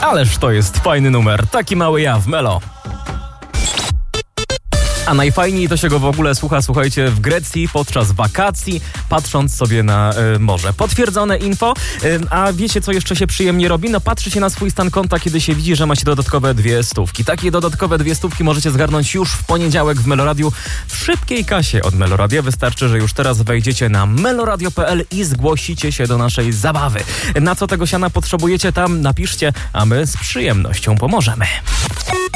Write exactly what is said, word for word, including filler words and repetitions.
Ależ to jest fajny numer, taki mały ja w Melo. A najfajniej to się go w ogóle słucha, słuchajcie, w Grecji podczas wakacji, patrząc sobie na y, morze. Potwierdzone info, y, a wiecie, co jeszcze się przyjemnie robi? No patrzy się na swój stan konta, kiedy się widzi, że ma się dodatkowe dwie stówki. Takie dodatkowe dwie stówki możecie zgarnąć już w poniedziałek w Meloradiu w szybkiej kasie od Meloradia. Wystarczy, że już teraz wejdziecie na meloradio kropka p l i zgłosicie się do naszej zabawy. Na co tego siana potrzebujecie, tam napiszcie, a my z przyjemnością pomożemy.